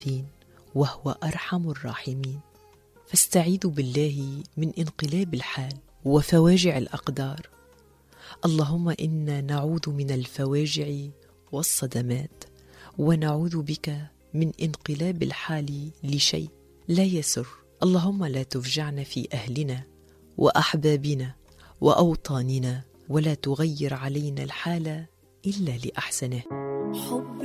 العابدين وهو أرحم الراحمين. فاستعيذوا بالله من انقلاب الحال وفواجع الأقدار. اللهم إنا نعوذ من الفواجع والصدمات، ونعوذ بك من انقلاب الحال لشيء لا يسر. اللهم لا تفجعنا في أهلنا وأحبابنا وأوطاننا، ولا تغير علينا الحال إلا لأحسنه.